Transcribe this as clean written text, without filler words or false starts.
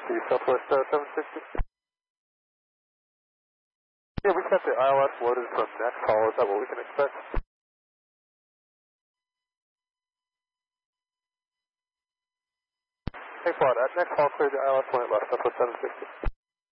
the Southwest 760. Yeah, we got the ILS loaded from next call. Is that what we can expect? Thanks a lot. At next call, clear the ILS point left, Southwest 760.